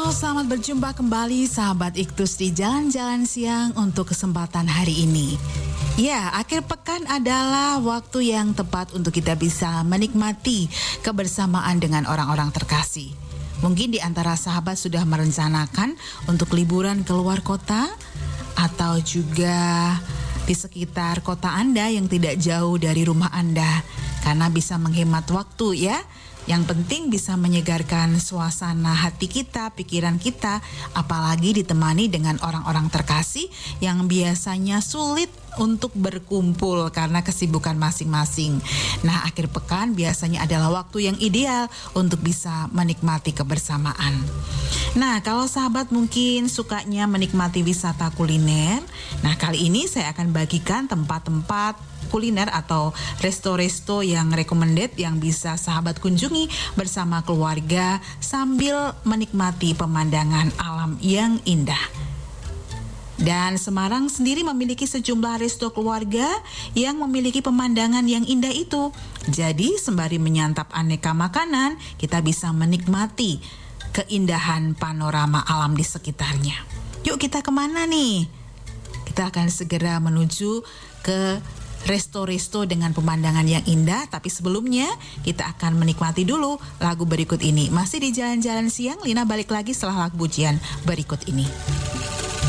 Selamat berjumpa kembali sahabat Iktus di Jalan-Jalan Siang untuk kesempatan hari ini. Ya, akhir pekan adalah waktu yang tepat untuk kita bisa menikmati kebersamaan dengan orang-orang terkasih. Mungkin di antara sahabat sudah merencanakan untuk liburan keluar kota atau juga di sekitar kota Anda yang tidak jauh dari rumah Anda karena bisa menghemat waktu ya. Yang penting bisa menyegarkan suasana hati kita, pikiran kita, apalagi ditemani dengan orang-orang terkasih yang biasanya sulit untuk berkumpul karena kesibukan masing-masing. Nah, akhir pekan biasanya adalah waktu yang ideal untuk bisa menikmati kebersamaan. Nah, kalau sahabat mungkin sukanya menikmati wisata kuliner, nah kali ini saya akan bagikan tempat-tempat kuliner atau resto-resto yang recommended yang bisa sahabat kunjungi bersama keluarga sambil menikmati pemandangan alam yang indah. Dan Semarang sendiri memiliki sejumlah resto keluarga yang memiliki pemandangan yang indah itu. Jadi sembari menyantap aneka makanan, kita bisa menikmati keindahan panorama alam di sekitarnya. Yuk kita kemana nih? Kita akan segera menuju ke resto-resto dengan pemandangan yang indah, tapi sebelumnya kita akan menikmati dulu lagu berikut ini. Masih di Jalan-Jalan Siang, Lina balik lagi setelah lagu pujian berikut ini.